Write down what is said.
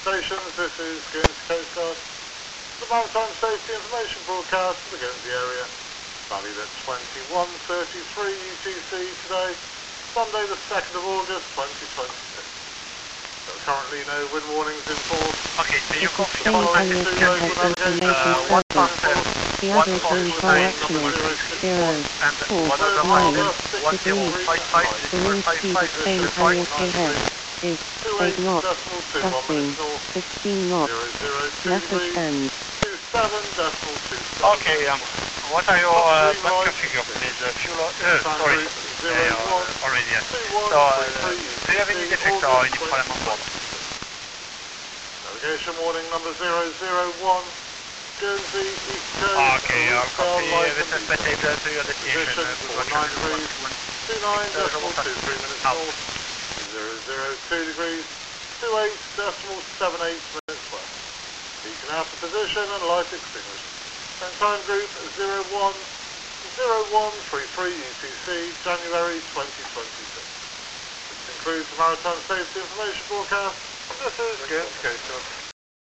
stations, this is Guernsey Coast Guard. The Maritime Safety Information Broadcast for the Guernsey area, valued at 21:33 UTC today, Sunday the 2nd of August 2026. There are currently no wind warnings in force. Okay, so you confirm Following what two is local navigation one and The other is directional 049 The wind speed obtained by water ahead is 8 knots, gusting 16 knots, message ends. 27.27. Okay, what are your bunker figure, please? Fuel, sorry, already, yes. So, do you have any defect or any problem on board? Navigation warning number 001, Guernsey, East Coast. Okay, I'll copy this is better to your destination. 9 degrees, 29.23 minutes north, 002 degrees, 28.78 minutes west. Beacon out of position and light extinguished. And time group 0133 UTC, January 2026. This concludes the Maritime Safety Information Broadcast. This is Guernsey Coast Guard.